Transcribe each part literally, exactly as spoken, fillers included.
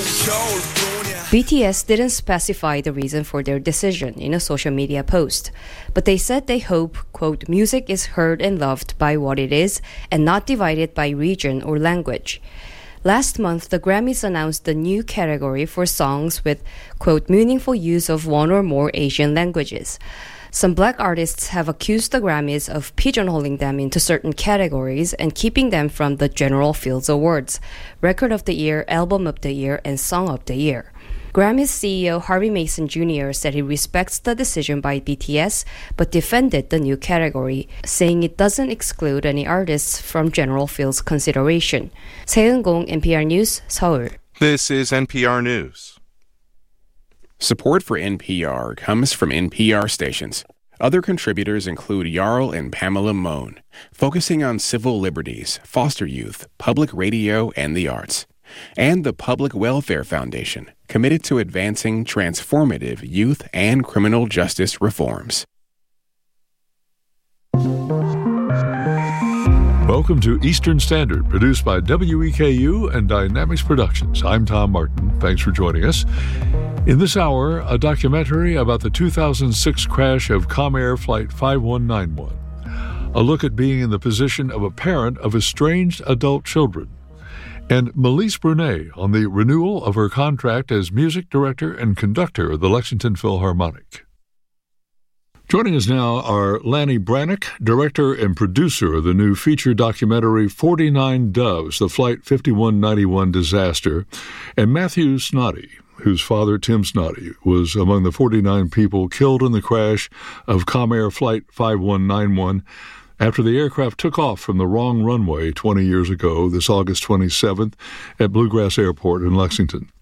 B T S didn't specify the reason for their decision in a social media post, but they said they hope, quote, music is heard and loved by what it is and not divided by region or language. Last month, the Grammys announced the new category for songs with, quote, meaningful use of one or more Asian languages. Some black artists have accused the Grammys of pigeonholing them into certain categories and keeping them from the general Fields Awards, Record of the Year, Album of the Year, and Song of the Year. Grammys C E O Harvey Mason Junior said he respects the decision by B T S, but defended the new category, saying it doesn't exclude any artists from general Fields consideration. 세은공, N P R News, 서울. This is N P R News. Support for N P R comes from N P R stations. Other contributors include Jarl and Pamela Mohn, focusing on civil liberties, foster youth, public radio, and the arts. And the Public Welfare Foundation, committed to advancing transformative youth and criminal justice reforms. Welcome to Eastern Standard, produced by W E K U and Dynamics Productions. I'm Tom Martin. Thanks for joining us. In this hour, a documentary about the two thousand six crash of Comair Flight five one nine one. A look at being in the position of a parent of estranged adult children. And Melise Brunet on the renewal of her contract as music director and conductor of the Lexington Philharmonic. Joining us now are Lanny Brannock, director and producer of the new feature documentary forty-nine Doves, the Flight fifty-one ninety-one disaster, and Matthew Snoddy, whose father, Tim Snoddy, was among the forty-nine people killed in the crash of Comair Flight five one nine one after the aircraft took off from the wrong runway twenty years ago, this August twenty-seventh, at Bluegrass Airport in Lexington.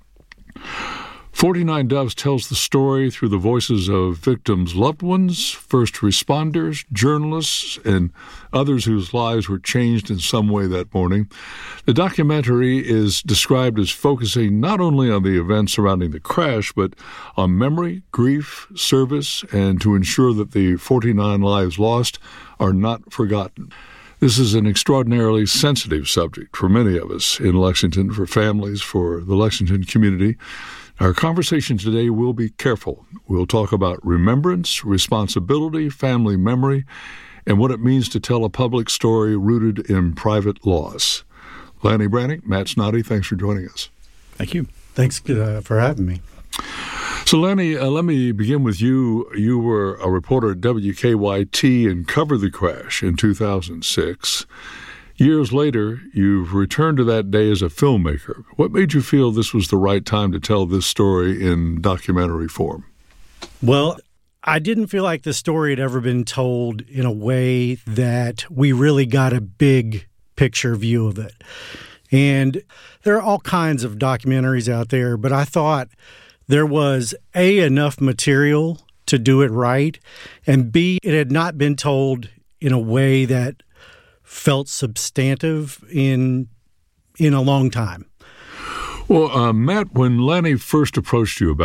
forty-nine Doves tells the story through the voices of victims' loved ones, first responders, journalists, and others whose lives were changed in some way that morning. The documentary is described as focusing not only on the events surrounding the crash, but on memory, grief, service, and to ensure that the forty-nine lives lost are not forgotten. This is an extraordinarily sensitive subject for many of us in Lexington, for families, for the Lexington community. Our conversation today will be careful. We'll talk about remembrance, responsibility, family memory, and what it means to tell a public story rooted in private loss. Lanny Brannock, Matt Snoddy, thanks for joining us. Thank you. Thanks uh, for having me. So, Lanny, uh, let me begin with you. You were a reporter at W K Y T and covered the crash in two thousand six. Years later, you've returned to that day as a filmmaker. What made you feel this was the right time to tell this story in documentary form? Well, I didn't feel like the story had ever been told in a way that we really got a big picture view of it. And there are all kinds of documentaries out there, but I thought there was, A, enough material to do it right, and B, it had not been told in a way that felt substantive in in a long time. Well, uh, Matt, when Lanny first approached you about